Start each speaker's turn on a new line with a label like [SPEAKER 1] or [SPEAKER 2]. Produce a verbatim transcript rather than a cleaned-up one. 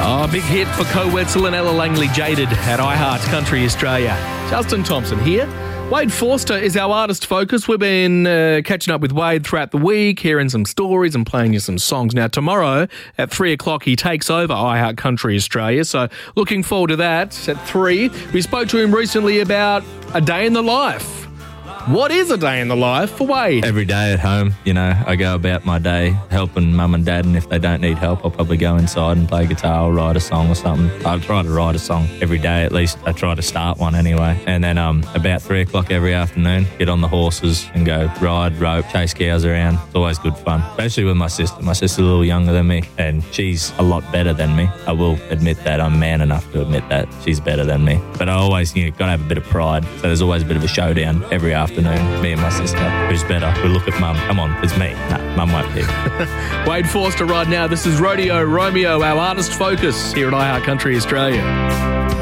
[SPEAKER 1] Oh, big hit for Co Wetzel and Ella Langley, Jaded at iHeart Country Australia. Justin Thompson here. Wade Forster is our artist focus. We've been uh, catching up with Wade throughout the week, hearing some stories and playing you some songs. Now, tomorrow at three o'clock, he takes over iHeart Country Australia, so looking forward to that at three. We spoke to him recently about a day in the life. What is a day in the life for Wade?
[SPEAKER 2] Every day at home, you know, I go about my day helping mum and dad, and if they don't need help, I'll probably go inside and play guitar or write a song or something. I try to write a song every day at least. I try to start one anyway. And then um, about three o'clock every afternoon, get on the horses and go ride, rope, chase cows around. It's always good fun, especially with my sister. My sister's a little younger than me, and she's a lot better than me. I will admit that. I'm man enough to admit that. She's better than me. But I always, you know, got to have a bit of pride. So there's always a bit of a showdown every afternoon. Me and my sister. Who's better? We look at mum. Come on, it's me. Nah, mum won't pick.
[SPEAKER 1] Wade Forster right now. This is Rodeo Romeo, our artist focus here at iHeart Country Australia.